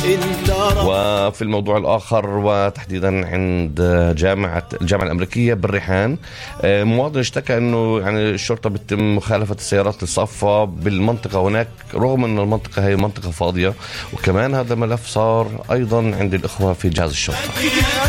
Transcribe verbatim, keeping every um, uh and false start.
وفي الموضوع الآخر وتحديدا عند جامعة الجامعة الأمريكية بالريحان، مواطن اشتكى أنه يعني الشرطة بتم مخالفة السيارات الصافة بالمنطقة هناك رغم أن المنطقة هي منطقة فاضية. وكمان هذا ملف صار أيضا عند الإخوة في جهاز الشرطة.